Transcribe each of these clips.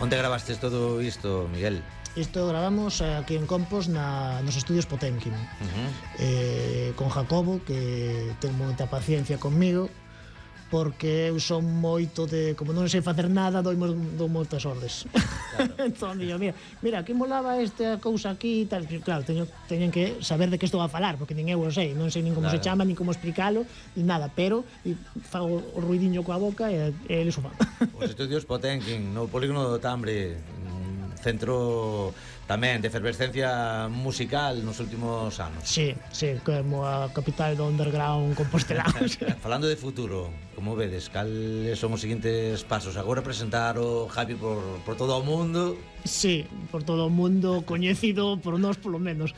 Onde grabastes todo isto, Miguel? Isto gravamos aquí en Compos nos estudios Potemkin, con Jacobo, que ten moita paciencia conmigo, porque eu son moito de, como non sei facer nada, dou moitas ordes. Claro. Entón, digo, mira, que molaba esta cousa aquí e tal. Claro, teñen que saber de que estou a falar, porque nin eu o sei, non sei nin como se chama, nin como explicalo, nin nada, pero fago o ruidiño coa boca e eles o fan. Os estudios Potemkin, no Polígono do Tambre, centro tamén de efervescencia musical nos últimos anos. Sí, como a capital do underground compostelano. Falando de futuro, como vedes, cales son os seguintes pasos? Agora presentar o Javi por todo o mundo? Sí, por todo o mundo, coñecido por nós polo menos.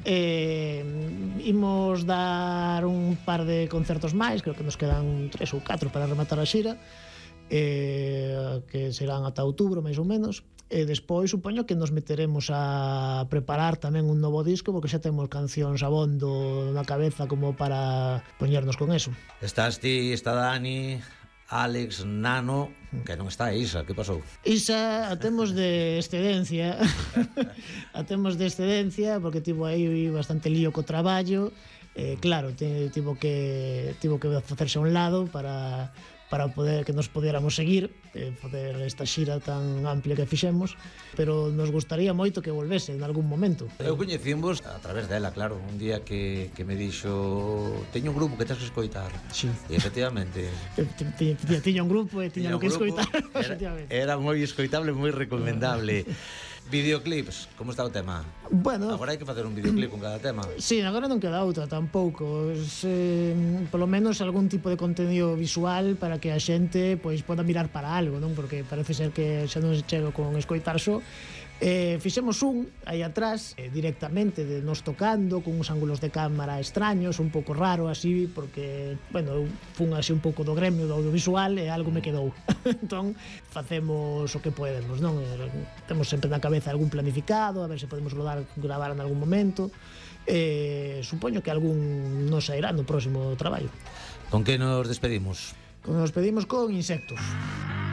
Imos dar un par de concertos máis, creo que nos quedan 3 ou 4 para rematar a xira, que serán ata outubro, máis ou menos. E despois supoño que nos meteremos a preparar tamén un novo disco, porque xa temos cancións abondo na cabeza como para poñernos con eso. Estás ti, está Dani, Alex, Nano, que non está Isa, que pasou? Isa a temos de excedencia. A temos de excedencia porque tivo aí bastante lío co traballo. Claro, tivo que facerse a un lado para poder que nos poderamos seguir, poder esta xira tan amplia que fixemos, pero nos gustaría moito que volvese en algún momento. Eu coñecímos a través dela, claro, un día que me dixo, teño un grupo que tens que escoitar. Sí. E efectivamente tiña un grupo e tiña que escoitar. Era moi escoitable, moi recomendable. Videoclips, como está o tema? Bueno, agora hai que facer un videoclip con cada tema. Sí, agora non queda outra tampouco. Polo menos algún tipo de contenido visual para que a xente pois poda mirar para algo, non? Porque parece ser que xa non se chega con escoitar só. Fixemos un aí atrás directamente de nos tocando con uns ángulos de cámara extraños, un pouco raro así, porque, bueno, eu fun así un pouco do gremio do audiovisual e algo me quedou. Entón, facemos o que podemos, non? Temos sempre na cabeza algún planificado, a ver se podemos gravar en algún momento. Supoño que algún nos sairá no próximo traballo. Con que nos despedimos? Nos despedimos con Insectos.